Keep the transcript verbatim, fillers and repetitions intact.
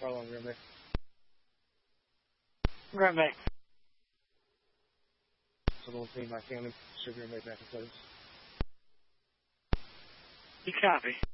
How long, Green Bay? Green Bay. So don't see my family. Should Green Bay back in place. You copy.